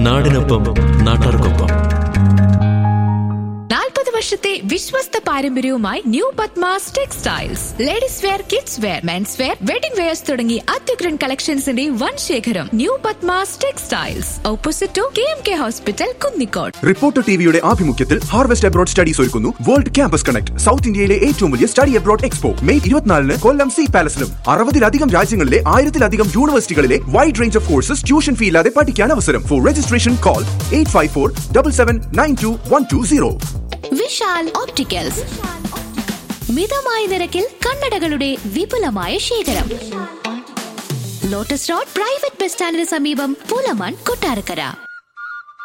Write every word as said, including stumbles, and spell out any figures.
നാടിനൊപ്പം നാട്ടാർക്കൊപ്പം. നാൽപ്പത് വർഷത്തെ വിശ്വസ്ത പാരമ്പര്യവുമായി new Padmas textiles. Ladies wear, kids wear, men's wear, wedding wears തുടങ്ങി അത്യുഗ്രൻ കളക്ഷൻസിന്റെ വൻ ശേഖരം. New Padmas textiles, opposite to K M K hospital, Kunnicode. Reporter ടിവിയുടെ ആഭിമുഖ്യത്തിൽ ഹാർവെസ്റ്റ് അബ്രോഡ് സ്റ്റഡീസ് ഒരുക്കുന്നു വേൾഡ് ക്യാമ്പസ് കണക്ട്, സൗത്ത് ഇന്ത്യയിലെ ഏറ്റവും വലിയ സ്റ്റഡി അബ്രോഡ് എക്സ്പോ. മെയ് ഇരുപത്തിനാലിന് കൊല്ലം സി പാലസിലും. അറുപതിലധികം രാജ്യങ്ങളിലെ ആയിരത്തിലധികം യൂണിവേഴ്സിറ്റികളിലെ wide range of courses tuition fee ഇല്ലാതെ പഠിക്കാൻ അവസരം. Four registration call eight five four double seven nine to one two zero. Vishal opticals, മിതമായ നിരക്കിൽ കണ്ണടകളുടെ വിപുലമായ ശേഖരം. ലോട്ടസ് റോഡ് പ്രൈവറ്റ് ബസ് സ്റ്റാൻഡിന് സമീപം, പൂലമൺ, കൊട്ടാരക്കര.